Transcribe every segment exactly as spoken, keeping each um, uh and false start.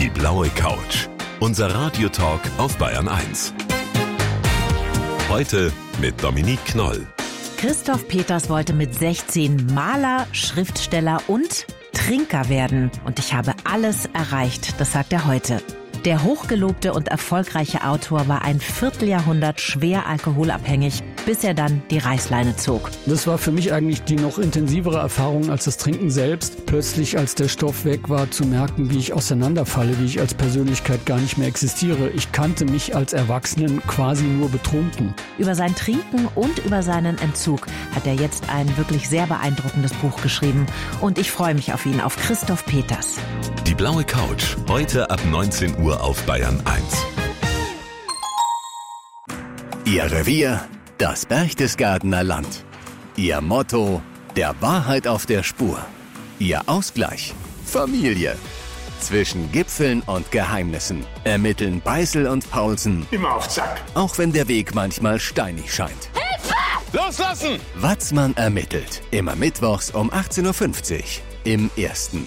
Die blaue Couch. Unser Radiotalk auf Bayern eins. Heute mit Dominique Knoll. Christoph Peters wollte mit sechzehn Maler, Schriftsteller und Trinker werden. Und ich habe alles erreicht, das sagt er heute. Der hochgelobte und erfolgreiche Autor war ein Vierteljahrhundert schwer alkoholabhängig, bis er dann die Reißleine zog. Das war für mich eigentlich die noch intensivere Erfahrung als das Trinken selbst. Plötzlich, als der Stoff weg war, zu merken, wie ich auseinanderfalle, wie ich als Persönlichkeit gar nicht mehr existiere. Ich kannte mich als Erwachsenen quasi nur betrunken. Über sein Trinken und über seinen Entzug hat er jetzt ein wirklich sehr beeindruckendes Buch geschrieben. Und ich freue mich auf ihn, auf Christoph Peters. Die blaue Couch, heute ab neunzehn Uhr auf Bayern eins. Ihr Revier, das Berchtesgadener Land. Ihr Motto, der Wahrheit auf der Spur. Ihr Ausgleich, Familie. Zwischen Gipfeln und Geheimnissen ermitteln Beißel und Paulsen. Immer auf Zack. Auch wenn der Weg manchmal steinig scheint. Hilfe! Loslassen! Watzmann ermittelt. Immer mittwochs um achtzehn Uhr fünfzig im Ersten.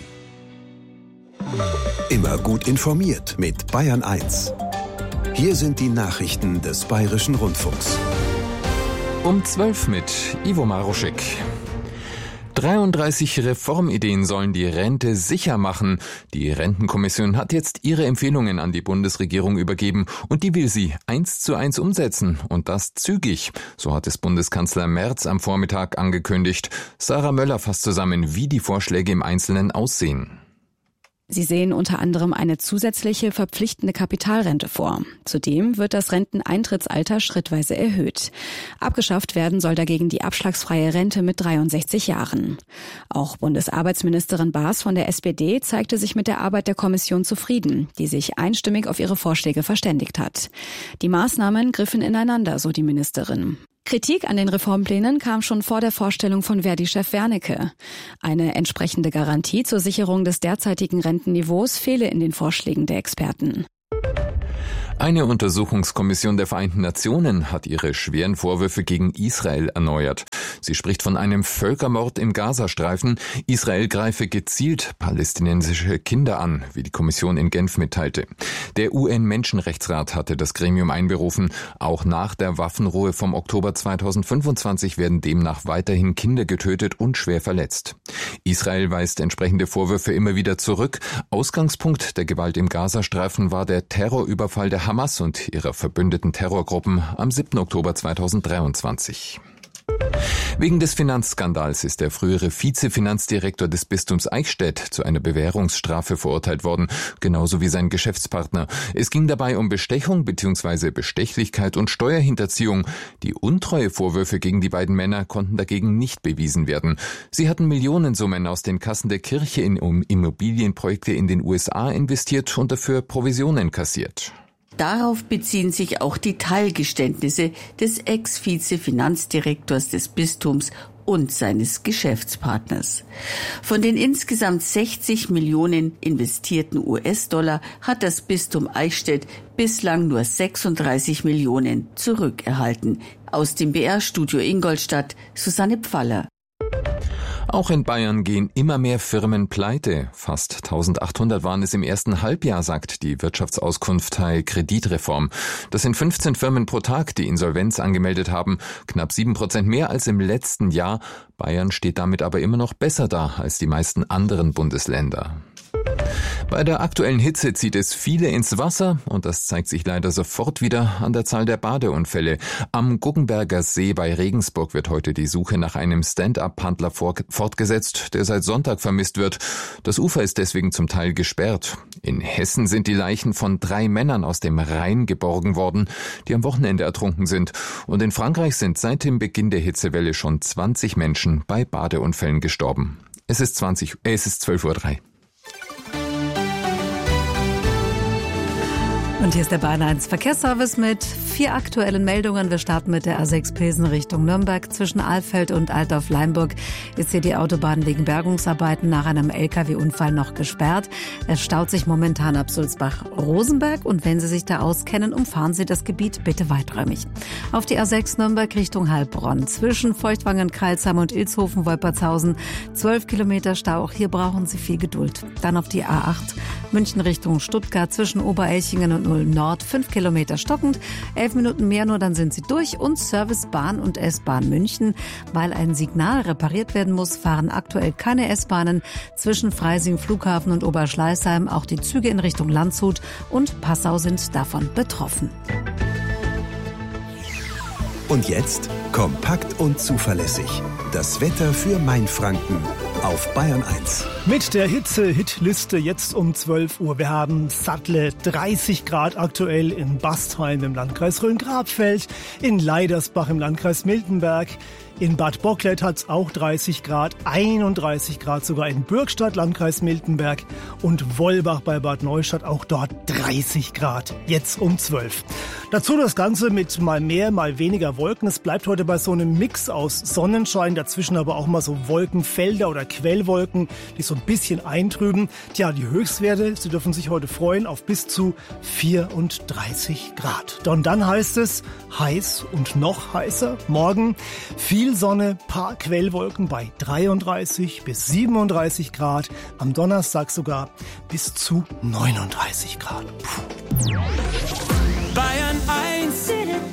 Immer gut informiert mit Bayern eins. Hier sind die Nachrichten des Bayerischen Rundfunks. Um zwölf mit Ivo Maruschek. dreiunddreißig Reformideen sollen die Rente sicher machen. Die Rentenkommission hat jetzt ihre Empfehlungen an die Bundesregierung übergeben und die will sie eins zu eins umsetzen und das zügig. So hat es Bundeskanzler Merz am Vormittag angekündigt. Sarah Möller fasst zusammen, wie die Vorschläge im Einzelnen aussehen. Sie sehen unter anderem eine zusätzliche verpflichtende Kapitalrente vor. Zudem wird das Renteneintrittsalter schrittweise erhöht. Abgeschafft werden soll dagegen die abschlagsfreie Rente mit dreiundsechzig Jahren. Auch Bundesarbeitsministerin Baas von der S P D zeigte sich mit der Arbeit der Kommission zufrieden, die sich einstimmig auf ihre Vorschläge verständigt hat. Die Maßnahmen griffen ineinander, so die Ministerin. Kritik an den Reformplänen kam schon vor der Vorstellung von Verdi-Chef Wernicke. Eine entsprechende Garantie zur Sicherung des derzeitigen Rentenniveaus fehle in den Vorschlägen der Experten. Eine Untersuchungskommission der Vereinten Nationen hat ihre schweren Vorwürfe gegen Israel erneuert. Sie spricht von einem Völkermord im Gazastreifen. Israel greife gezielt palästinensische Kinder an, wie die Kommission in Genf mitteilte. Der U N-Menschenrechtsrat hatte das Gremium einberufen. Auch nach der Waffenruhe vom Oktober zweitausendfünfundzwanzig werden demnach weiterhin Kinder getötet und schwer verletzt. Israel weist entsprechende Vorwürfe immer wieder zurück. Ausgangspunkt der Gewalt im Gazastreifen war der Terrorüberfall der Hamas und ihrer verbündeten Terrorgruppen am siebten Oktober zweitausenddreiundzwanzig. Wegen des Finanzskandals ist der frühere Vizefinanzdirektor des Bistums Eichstätt zu einer Bewährungsstrafe verurteilt worden, genauso wie sein Geschäftspartner. Es ging dabei um Bestechung bzw. Bestechlichkeit und Steuerhinterziehung. Die Untreuevorwürfe gegen die beiden Männer konnten dagegen nicht bewiesen werden. Sie hatten Millionensummen aus den Kassen der Kirche in Immobilienprojekte in den U S A investiert und dafür Provisionen kassiert. Darauf beziehen sich auch die Teilgeständnisse des Ex-Vize-Finanzdirektors des Bistums und seines Geschäftspartners. Von den insgesamt sechzig Millionen investierten U S-Dollar hat das Bistum Eichstätt bislang nur sechsunddreißig Millionen zurückerhalten. Aus dem B R-Studio Ingolstadt, Susanne Pfaller. Auch in Bayern gehen immer mehr Firmen pleite. Fast eintausendachthundert waren es im ersten Halbjahr, sagt die Wirtschaftsauskunft Teil Kreditreform. Das sind fünfzehn Firmen pro Tag, die Insolvenz angemeldet haben. Knapp sieben Prozent mehr als im letzten Jahr. Bayern steht damit aber immer noch besser da als die meisten anderen Bundesländer. Bei der aktuellen Hitze zieht es viele ins Wasser und das zeigt sich leider sofort wieder an der Zahl der Badeunfälle. Am Guggenberger See bei Regensburg wird heute die Suche nach einem Stand-up-Paddler fortgesetzt, der seit Sonntag vermisst wird. Das Ufer ist deswegen zum Teil gesperrt. In Hessen sind die Leichen von drei Männern aus dem Rhein geborgen worden, die am Wochenende ertrunken sind. Und in Frankreich sind seit dem Beginn der Hitzewelle schon zwanzig Menschen bei Badeunfällen gestorben. Es ist zwanzig, äh, es ist zwölf Uhr drei. Und hier ist der Bayern eins Verkehrsservice mit vier aktuellen Meldungen. Wir starten mit der A sechs Pilsen Richtung Nürnberg. Zwischen Alfeld und Altdorf-Leimburg ist hier die Autobahn wegen Bergungsarbeiten nach einem L K W-Unfall noch gesperrt. Es staut sich momentan ab Sulzbach-Rosenberg und wenn Sie sich da auskennen, umfahren Sie das Gebiet bitte weiträumig. Auf die A sechs Nürnberg Richtung Heilbronn. Zwischen Feuchtwangen, Kreilsheim und Ilshofen, Wolpertshausen zwölf Kilometer Stau. Auch hier brauchen Sie viel Geduld. Dann auf die A acht München Richtung Stuttgart zwischen Oberelchingen und Ulm Nord fünf Kilometer stockend. Elf Minuten mehr nur, dann sind Sie durch. Und Service Bahn und S-Bahn München. Weil ein Signal repariert werden muss, fahren aktuell keine S-Bahnen zwischen Freising Flughafen und Oberschleißheim. Auch die Züge in Richtung Landshut und Passau sind davon betroffen. Und jetzt kompakt und zuverlässig. Das Wetter für Mainfranken auf Bayern eins. Mit der Hitze-Hitliste jetzt um zwölf Uhr. Wir haben sattle dreißig Grad aktuell in Bastheim im Landkreis Rhön-Grabfeld, in Leidersbach im Landkreis Miltenberg. In Bad Bocklet hat es auch dreißig Grad, einunddreißig Grad sogar in Bürgstadt, Landkreis Miltenberg, und Wollbach bei Bad Neustadt, auch dort dreißig Grad, jetzt um zwölf. Dazu das Ganze mit mal mehr, mal weniger Wolken. Es bleibt heute bei so einem Mix aus Sonnenschein, dazwischen aber auch mal so Wolkenfelder oder Quellwolken, die so ein bisschen eintrüben. Tja, die Höchstwerte, Sie dürfen sich heute freuen auf bis zu vierunddreißig Grad. Und dann heißt es heiß und noch heißer. Morgen viel Viel Sonne, paar Quellwolken bei dreiunddreißig bis siebenunddreißig Grad. Am Donnerstag sogar bis zu neununddreißig Grad. Puh. Bayern eins.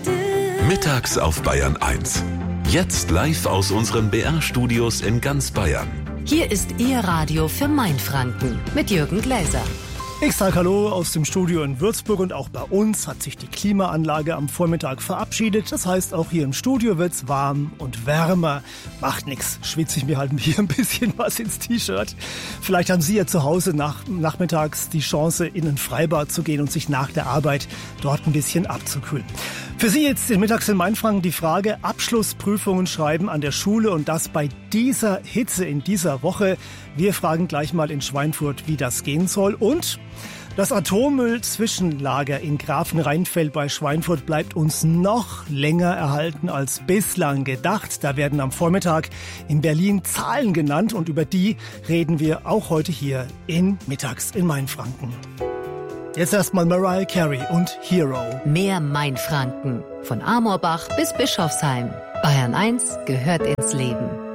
Mittags auf Bayern eins. Jetzt live aus unseren B R-Studios in ganz Bayern. Hier ist Ihr Radio für Mainfranken mit Jürgen Gläser. Ich sage Hallo aus dem Studio in Würzburg, und auch bei uns hat sich die Klimaanlage am Vormittag verabschiedet. Das heißt, auch hier im Studio wird's warm und wärmer. Macht nix, schwitze ich mir halt hier ein bisschen was ins T-Shirt. Vielleicht haben Sie ja zu Hause nach, nachmittags die Chance, in ein Freibad zu gehen und sich nach der Arbeit dort ein bisschen abzukühlen. Für Sie jetzt in Mittags in Mainfranken die Frage: Abschlussprüfungen schreiben an der Schule, und das bei dieser Hitze in dieser Woche. Wir fragen gleich mal in Schweinfurt, wie das gehen soll. Und das Atommüll-Zwischenlager in Grafenrheinfeld bei Schweinfurt bleibt uns noch länger erhalten als bislang gedacht. Da werden am Vormittag in Berlin Zahlen genannt, und über die reden wir auch heute hier in Mittags in Mainfranken. Jetzt erstmal Mariah Carey und Hero. Mehr Mainfranken. Von Amorbach bis Bischofsheim. Bayern eins gehört ins Leben.